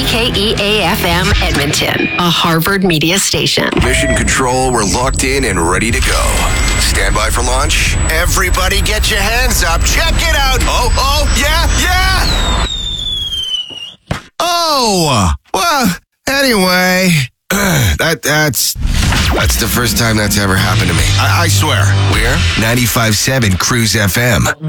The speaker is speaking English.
KEAFM Edmonton, a Harvard media station. Mission Control, we're locked in and ready to go. Stand by for launch. Everybody get your hands up. Check it out. Oh, yeah. Oh, well, anyway, that's the first time that's ever happened to me. I swear. We're 95.7 Cruise FM.